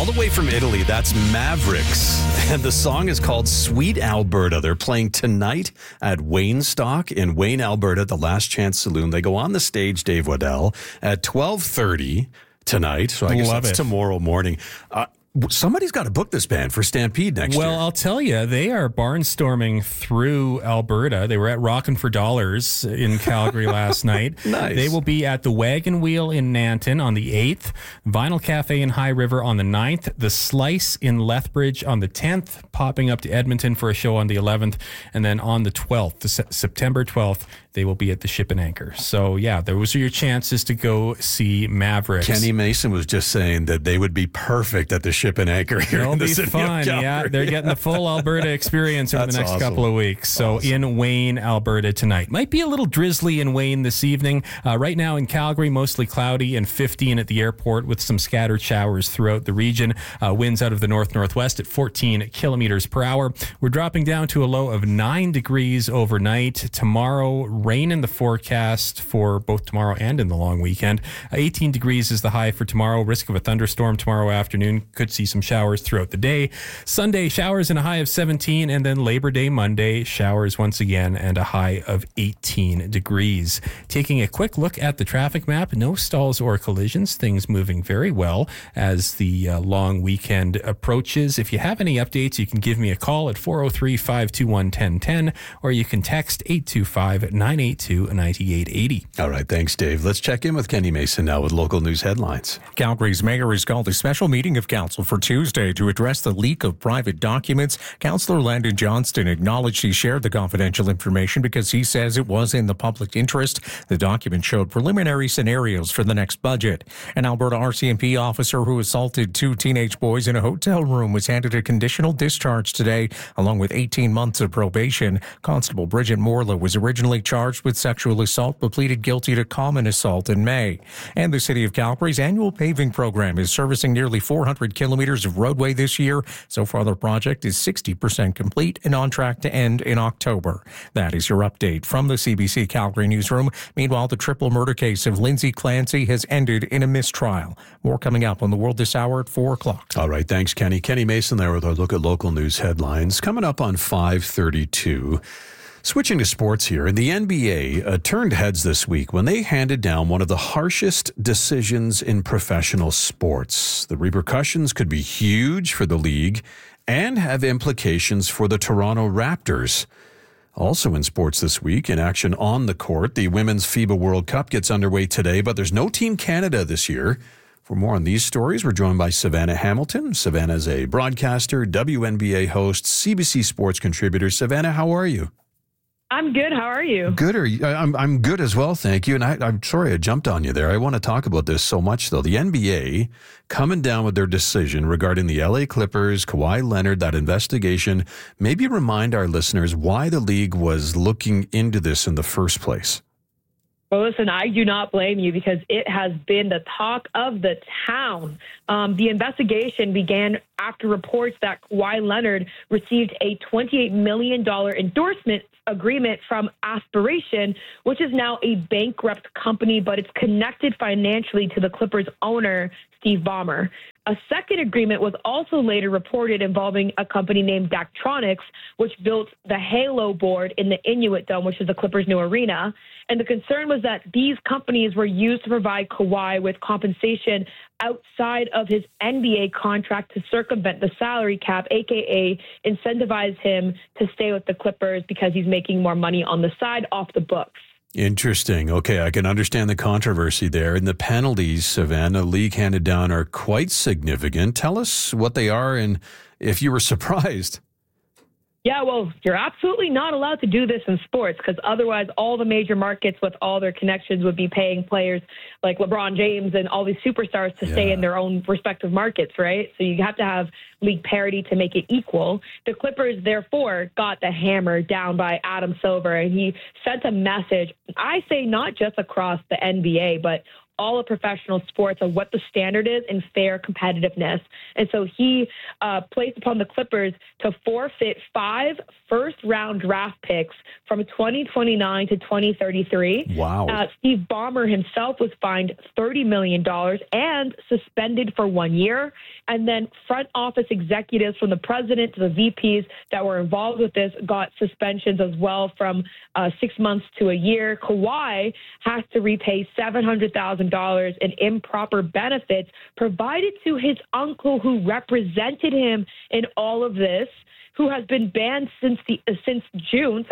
All the way from Italy, that's Mavericks. And the song is called Sweet Alberta. They're playing tonight at Waynestock in Wayne, Alberta, the Last Chance Saloon. They go on the stage, Dave Waddell, at 12:30 tonight. So I guess that's tomorrow morning. Somebody's got to book this band for Stampede next year. Well, I'll tell you, they are barnstorming through Alberta. They were at Rockin' for Dollars in Calgary last night. Nice. They will be at the Wagon Wheel in Nanton on the 8th, Vinyl Cafe in High River on the 9th, the Slice in Lethbridge on the 10th, popping up to Edmonton for a show on the 11th, and then on the 12th, September 12th, they will be at the Ship and Anchor. So, yeah, those are your chances to go see Mavericks. Kenny Mason was just saying that they would be perfect at the Ship and Anchor here in the city of Calgary. Yeah, they're getting the full Alberta experience over the next couple of weeks. So in Wayne, Alberta tonight. Might be a little drizzly in Wayne this evening. Right now in Calgary, mostly cloudy and 15 at the airport with some scattered showers throughout the region. Winds out of the north-northwest at 14 kilometers per hour. We're dropping down to a low of 9 degrees overnight. Tomorrow, rain in the forecast for both tomorrow and in the long weekend. 18 degrees is the high for tomorrow. Risk of a thunderstorm tomorrow afternoon. Could see some showers throughout the day. Sunday, showers and a high of 17, and then Labor Day Monday, showers once again and a high of 18 degrees. Taking a quick look at the traffic map, no stalls or collisions. Things moving very well as the long weekend approaches. If you have any updates, you can give me a call at 403-521-1010, or you can text 825-982-9880. All right, thanks, Dave. Let's check in with Kenny Mason now with local news headlines. Calgary's mayor has called a special meeting of council for Tuesday to address the leak of private documents. Councillor Landon Johnston acknowledged he shared the confidential information because he says it was in the public interest. The document showed preliminary scenarios for the next budget. An Alberta RCMP officer who assaulted 2 teenage boys in a hotel room was handed a conditional discharge today, along with 18 months of probation. Constable Bridget Morla was originally charged with sexual assault but pleaded guilty to common assault in May. And the City of Calgary's annual paving program is servicing nearly 400 kilometers of roadway this year. So far, the project is 60% complete and on track to end in October. That is your update from the CBC Calgary newsroom. Meanwhile, the triple murder case of Lindsay Clancy has ended in a mistrial. More coming up on The World this hour at 4 o'clock. All right, thanks, Kenny. Kenny Mason there with our look at local news headlines. Coming up on 5:32. Switching to sports here, and the NBA turned heads this week when they handed down one of the harshest decisions in professional sports. The repercussions could be huge for the league and have implications for the Toronto Raptors. Also in sports this week, in action on the court, the Women's FIBA World Cup gets underway today, but there's no Team Canada this year. For more on these stories, we're joined by Savannah Hamilton. Savannah is a broadcaster, WNBA host, CBC Sports contributor. Savannah, how are you? I'm good. How are you? Good. I'm good as well, thank you. And I'm sorry I jumped on you there. I want to talk about this so much, though. The NBA coming down with their decision regarding the LA Clippers, Kawhi Leonard, that investigation. Maybe remind our listeners why the league was looking into this in the first place. Well, listen, I do not blame you because it has been the talk of the town. The investigation began after reports that Kawhi Leonard received a $28 million endorsement agreement from Aspiration, which is now a bankrupt company, but it's connected financially to the Clippers owner, Steve Ballmer. A second agreement was also later reported involving a company named Daktronics, which built the Halo board in the Inuit Dome, which is the Clippers' new arena. And the concern was that these companies were used to provide Kawhi with compensation outside of his NBA contract to circumvent the salary cap, a.k.a. incentivize him to stay with the Clippers because he's making more money on the side off the books. Interesting. Okay, I can understand the controversy there. And the penalties, Savannah, the league handed down are quite significant. Tell us what they are and if you were surprised. Yeah, well, you're absolutely not allowed to do this in sports because otherwise all the major markets with all their connections would be paying players like LeBron James and all these superstars to stay in their own respective markets, right? So you have to have league parity to make it equal. The Clippers, therefore, got the hammer down by Adam Silver, and he sent a message, I say not just across the NBA, but all of professional sports of what the standard is in fair competitiveness. And so he placed upon the Clippers to forfeit 5 first-round draft picks from 2029 to 2033. Wow. Steve Ballmer himself was fined $30 million and suspended for 1 year. And then front office executives from the president to the VPs that were involved with this got suspensions as well from 6 months to a year. Kawhi has to repay $700,000 in improper benefits provided to his uncle who represented him in all of this, who has been banned since June.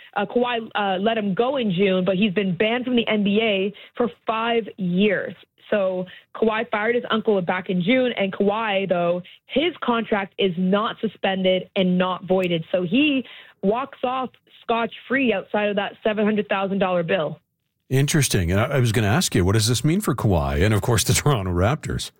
Kawhi let him go in June, but he's been banned from the NBA for 5 years. So Kawhi fired his uncle back in June, and Kawhi, though, his contract is not suspended and not voided. So he walks off scotch-free outside of that $700,000 bill. Interesting. And I was going to ask you, what does this mean for Kawhi and, of course, the Toronto Raptors?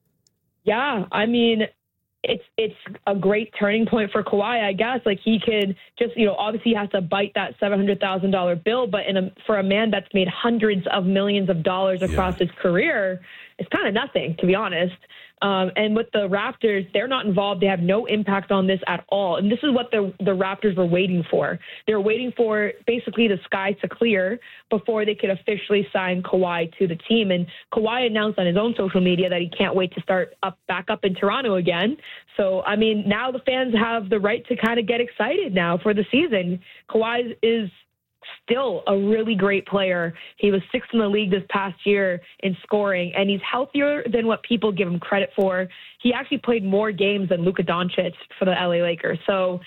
Yeah, I mean, it's a great turning point for Kawhi, I guess. Like, he could just, obviously he has to bite that $700,000 bill, but for a man that's made hundreds of millions of dollars across his career, it's kind of nothing, to be honest. And with the Raptors, they're not involved. They have no impact on this at all. And this is what the Raptors were waiting for. They were waiting for basically the sky to clear before they could officially sign Kawhi to the team. And Kawhi announced on his own social media that he can't wait to start back up in Toronto again. So, I mean, now the fans have the right to kind of get excited now for the season. Kawhi is still a really great player. He was 6th in the league this past year in scoring, and he's healthier than what people give him credit for. He actually played more games than Luka Doncic for the LA Lakers. So,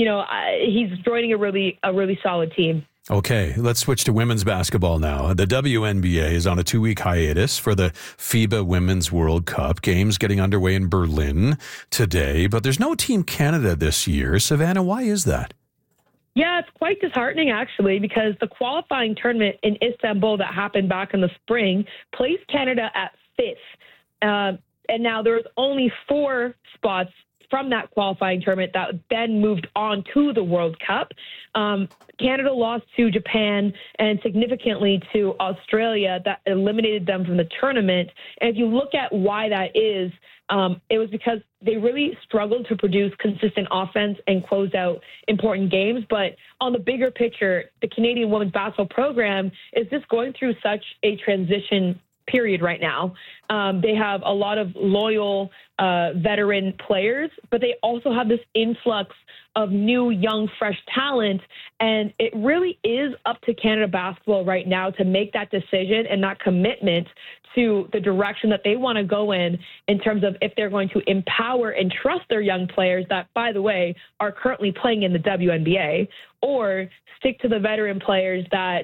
he's joining a really solid team. Okay, let's switch to women's basketball now. The WNBA is on a 2-week hiatus for the FIBA Women's World Cup. Games getting underway in Berlin today, but there's no Team Canada this year. Savannah, why is that? Yeah, it's quite disheartening, actually, because the qualifying tournament in Istanbul that happened back in the spring placed Canada at 5th. And now there's only 4 spots from that qualifying tournament that then moved on to the World Cup. Canada lost to Japan and significantly to Australia. That eliminated them from the tournament. And if you look at why that is, it was because they really struggled to produce consistent offense and close out important games. But on the bigger picture, the Canadian women's basketball program is just going through such a transition period right now. They have a lot of loyal veteran players, but they also have this influx of new, young, fresh talent. And it really is up to Canada basketball right now to make that decision and that commitment to the direction that they want to go in terms of if they're going to empower and trust their young players that, by the way, are currently playing in the WNBA, or stick to the veteran players that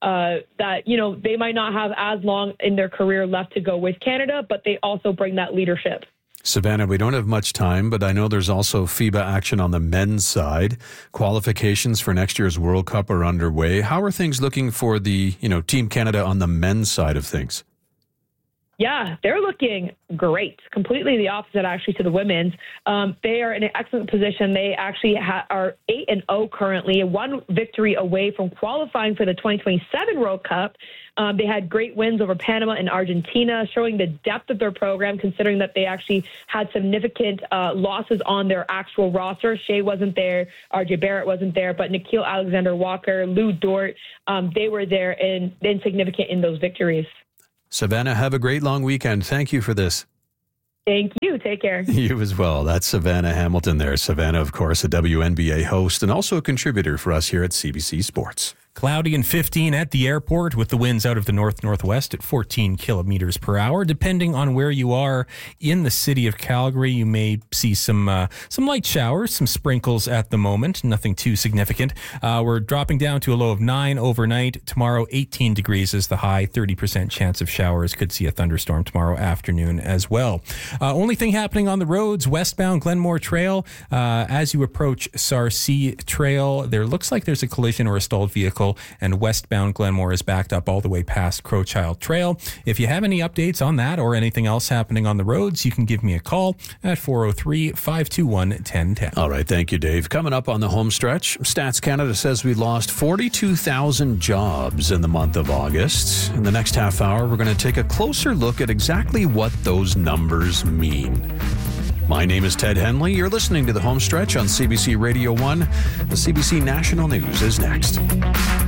they might not have as long in their career left to go with Canada, but they also bring that leadership. Savannah, we don't have much time, but I know there's also FIBA action on the men's side. Qualifications for next year's World Cup are underway. How are things looking for the, Team Canada on the men's side of things? Yeah, they're looking great. Completely the opposite, actually, to the women's. They are in an excellent position. They actually are 8-0 currently, 1 victory away from qualifying for the 2027 World Cup. They had great wins over Panama and Argentina, showing the depth of their program, considering that they actually had significant losses on their actual roster. Shea wasn't there, RJ Barrett wasn't there, but Nickeil Alexander-Walker, Lou Dort, they were there and significant in those victories. Savannah, have a great long weekend. Thank you for this. Thank you. Take care. You as well. That's Savannah Hamilton there. Savannah, of course, a WNBA host and also a contributor for us here at CBC Sports. Cloudy and 15 at the airport with the winds out of the north-northwest at 14 kilometers per hour. Depending on where you are in the city of Calgary, you may see some light showers, some sprinkles at the moment. Nothing too significant. We're dropping down to a low of 9 overnight. Tomorrow, 18 degrees is the high. 30% chance of showers. Could see a thunderstorm tomorrow afternoon as well. Only thing happening on the roads, westbound Glenmore Trail. As you approach Sarcee Trail, there looks like there's a collision or a stalled vehicle Hill, and westbound Glenmore is backed up all the way past Crowchild Trail. If you have any updates on that or anything else happening on the roads, you can give me a call at 403-521-1010. All right, thank you, Dave. Coming up on the home stretch, Stats Canada says we lost 42,000 jobs in the month of August. In the next half hour, we're going to take a closer look at exactly what those numbers mean. My name is Ted Henley. You're listening to the home stretch on CBC Radio 1. The CBC National News is next.